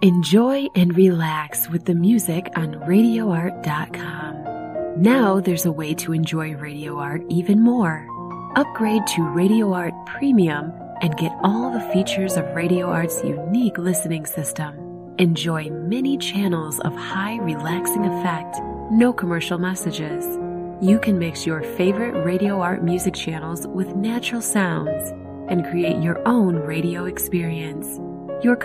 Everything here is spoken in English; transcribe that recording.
Enjoy and relax with the music on RadioArt.com. Now there's a way to enjoy Radio Art even more. Upgrade to Radio Art Premium and get all the features of Radio Art's unique listening system. Enjoy many channels of high relaxing effect, no commercial messages. You can mix your favorite Radio Art music channels with natural sounds and create your own radio experience.